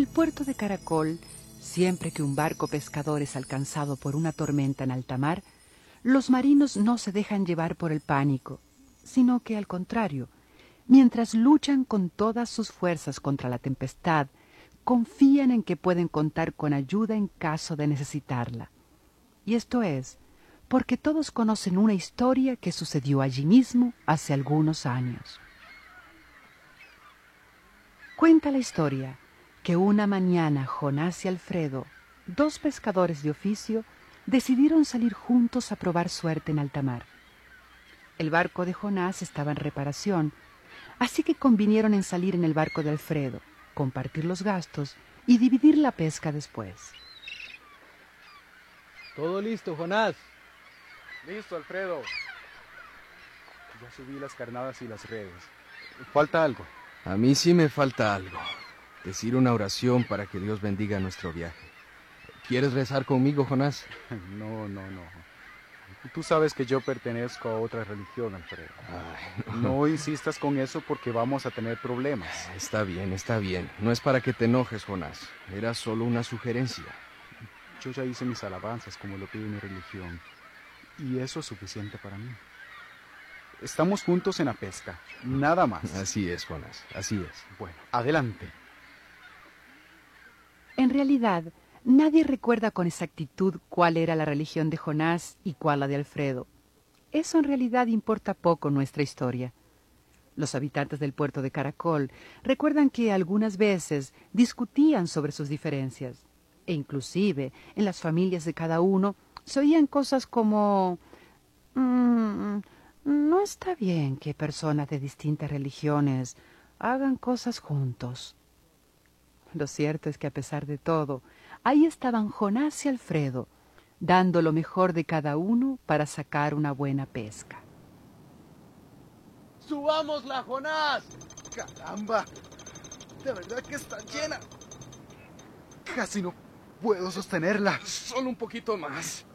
el puerto de Caracol, siempre que un barco pescador es alcanzado por una tormenta en alta mar, los marinos no se dejan llevar por el pánico, sino que al contrario, mientras luchan con todas sus fuerzas contra la tempestad, confían en que pueden contar con ayuda en caso de necesitarla. Y esto es porque todos conocen una historia que sucedió allí mismo hace algunos años. Cuenta la historia que una mañana Jonás y Alfredo, dos pescadores de oficio, decidieron salir juntos a probar suerte en alta mar. El barco de Jonás estaba en reparación, así que convinieron en salir en el barco de Alfredo, compartir los gastos y dividir la pesca después. Todo listo, Jonás. Listo, Alfredo. Ya subí las carnadas y las redes. ¿Falta algo? A mí sí me falta algo. Decir una oración para que Dios bendiga nuestro viaje. ¿Quieres rezar conmigo, Jonás? No. Tú sabes que yo pertenezco a otra religión, Alfredo. Ay, No insistas con eso porque vamos a tener problemas. Está bien. No es para que te enojes, Jonás. Era solo una sugerencia. Yo ya hice mis alabanzas como lo pide mi religión. Y eso es suficiente para mí. Estamos juntos en la pesca, nada más. Así es, Jonás, así es. Bueno, adelante. En realidad, nadie recuerda con exactitud cuál era la religión de Jonás y cuál la de Alfredo. Eso en realidad importa poco en nuestra historia. Los habitantes del puerto de Caracol recuerdan que algunas veces discutían sobre sus diferencias, e inclusive en las familias de cada uno se oían cosas como no está bien que personas de distintas religiones hagan cosas juntos. Lo cierto es que a pesar de todo, ahí estaban Jonás y Alfredo, dando lo mejor de cada uno para sacar una buena pesca. ¡Subámosla, Jonás! ¡Caramba! De verdad que está llena. Casi no puedo sostenerla. Solo un poquito más.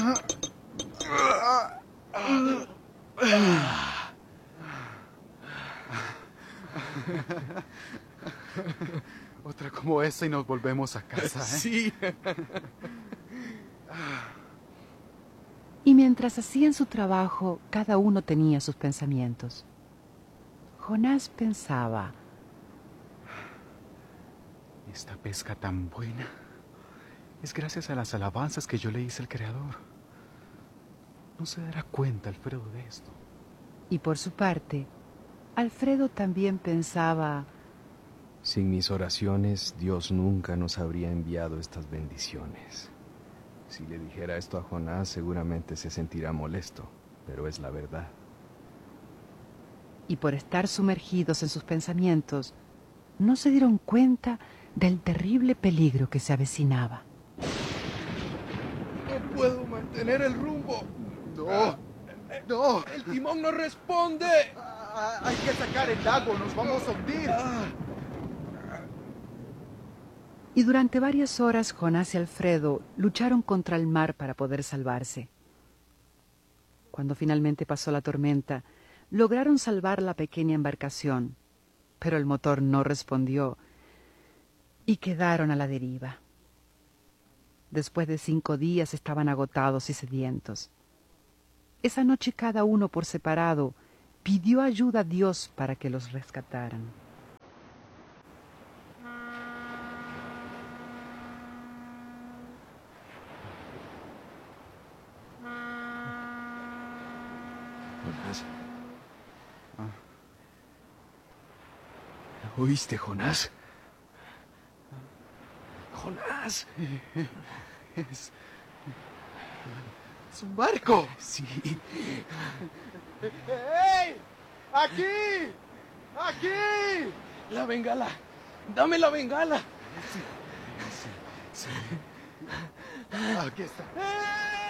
Otra como esa y nos volvemos a casa, ¿eh? Sí. Y mientras hacían su trabajo, cada uno tenía sus pensamientos. Jonás pensaba: Esta pesca tan buena es gracias a las alabanzas que yo le hice al Creador. No se dará cuenta Alfredo de esto. Y por su parte, Alfredo también pensaba: Sin mis oraciones, Dios nunca nos habría enviado estas bendiciones. Si le dijera esto a Jonás, seguramente se sentirá molesto, pero es la verdad. Y por estar sumergidos en sus pensamientos, no se dieron cuenta del terrible peligro que se avecinaba. ¡No puedo mantener el rumbo! ¡No! ¡El timón no responde! Hay que sacar el lago, nos vamos a hundir. Y durante varias horas Jonás y Alfredo lucharon contra el mar para poder salvarse. Cuando finalmente pasó la tormenta, lograron salvar la pequeña embarcación, pero el motor no respondió y quedaron a la deriva. Después de 5 días estaban agotados y sedientos. Esa noche cada uno por separado pidió ayuda a Dios para que los rescataran. Jonás. ¿Oíste, Jonás? ¡Jonás! Es un barco. Sí. ¡Hey! ¡Aquí! ¡Aquí! ¡La bengala! ¡Dame la bengala! Aquí está. ¡Hey!